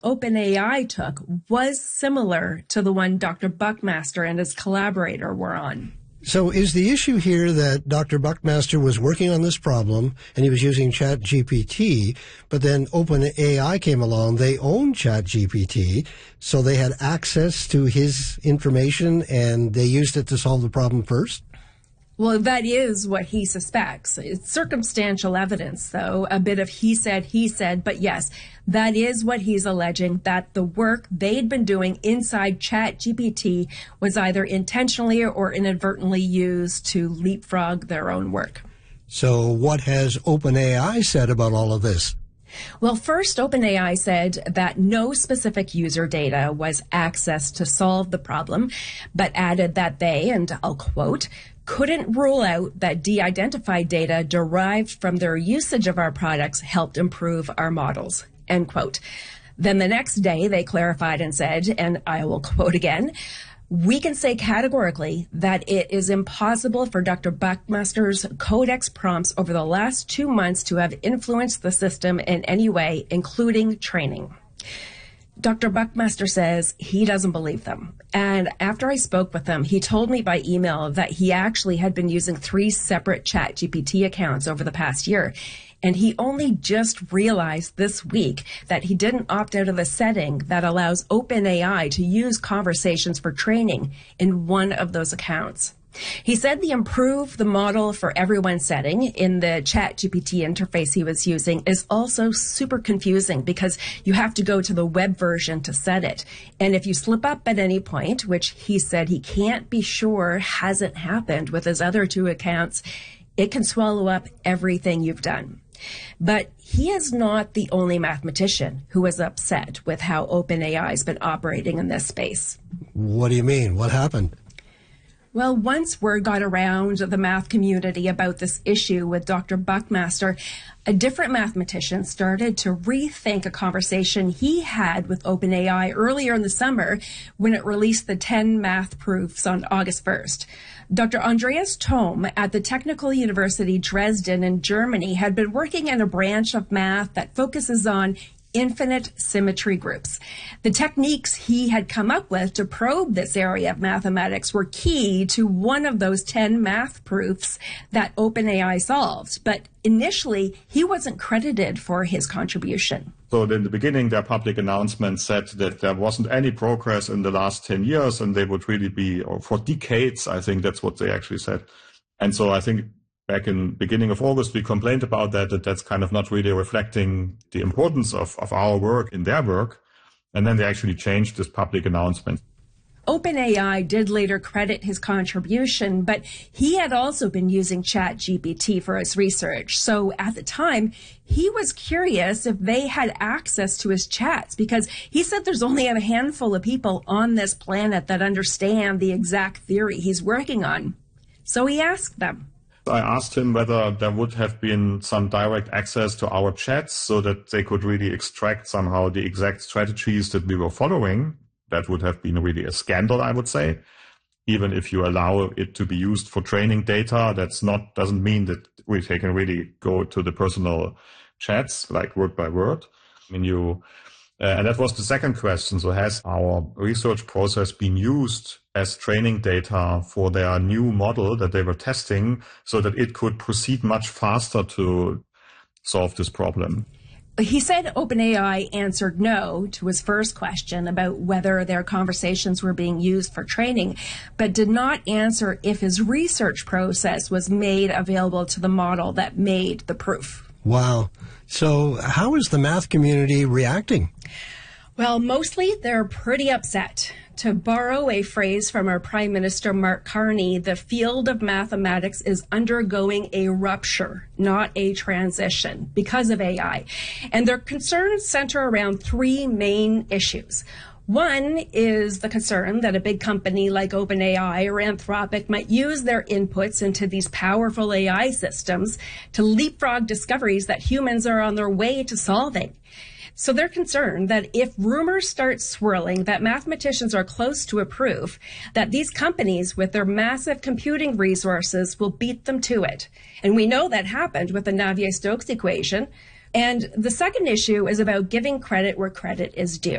OpenAI took was similar to the one Dr. Buckmaster and his collaborator were on. So is the issue here that Dr. Buckmaster was working on this problem and he was using ChatGPT, but then OpenAI came along, they own ChatGPT, so they had access to his information and they used it to solve the problem first? Well, that is what he suspects. It's circumstantial evidence, though, a bit of he said, but yes, that is what he's alleging, that the work they'd been doing inside ChatGPT was either intentionally or inadvertently used to leapfrog their own work. So what has OpenAI said about all of this? Well, first, OpenAI said that no specific user data was accessed to solve the problem, but added that they, and I'll quote, couldn't rule out that de-identified data derived from their usage of our products helped improve our models, end quote. Then the next day, they clarified and said, and I will quote again, we can say categorically that it is impossible for Dr. Buckmaster's Codex prompts over the last 2 months to have influenced the system in any way, including training. Dr. Buckmaster says he doesn't believe them. And after I spoke with him, he told me by email that he actually had been using 3 separate ChatGPT accounts over the past year. And he only just realized this week that he didn't opt out of the setting that allows OpenAI to use conversations for training in one of those accounts. He said the improve the model for everyone setting in the ChatGPT interface he was using is also super confusing because you have to go to the web version to set it. And if you slip up at any point, which he said he can't be sure hasn't happened with his other 2 accounts, it can swallow up everything you've done. But he is not the only mathematician who is upset with how OpenAI has been operating in this space. What do you mean? What happened? Well, once word got around the math community about this issue with Dr. Buckmaster, a different mathematician started to rethink a conversation he had with OpenAI earlier in the summer when it released the 10 math proofs on August 1st. Dr. Andreas Thom at the Technical University Dresden in Germany had been working in a branch of math that focuses on infinite symmetry groups. The techniques he had come up with to probe this area of mathematics were key to one of those 10 math proofs that OpenAI solved. But initially, he wasn't credited for his contribution. So in the beginning, their public announcement said that there wasn't any progress in the last 10 years, and they would really be, or for decades, I think that's what they actually said. And so I think back in beginning of August, we complained about that that's kind of not really reflecting the importance of our work in their work. And then they actually changed this public announcement. OpenAI did later credit his contribution, but he had also been using ChatGPT for his research. So at the time, he was curious if they had access to his chats because he said there's only a handful of people on this planet that understand the exact theory he's working on. So he asked them. I asked him whether there would have been some direct access to our chats so that they could really extract somehow the exact strategies that we were following. That would have been really a scandal, I would say. Even if you allow it to be used for training data, doesn't mean that we can really go to the personal chats, like word by word. I mean, and that was the second question. So has our research process been used as training data for their new model that they were testing so that it could proceed much faster to solve this problem? He said OpenAI answered no to his first question about whether their conversations were being used for training, but did not answer if his research process was made available to the model that made the proof. Wow. So how is the math community reacting? Well, mostly they're pretty upset. To borrow a phrase from our Prime Minister, Mark Carney, the field of mathematics is undergoing a rupture, not a transition, because of AI. And their concerns center around 3 main issues. One is the concern that a big company like OpenAI or Anthropic might use their inputs into these powerful AI systems to leapfrog discoveries that humans are on their way to solving. So they're concerned that if rumors start swirling that mathematicians are close to a proof, that these companies with their massive computing resources will beat them to it. And we know that happened with the Navier-Stokes equation. And the second issue is about giving credit where credit is due.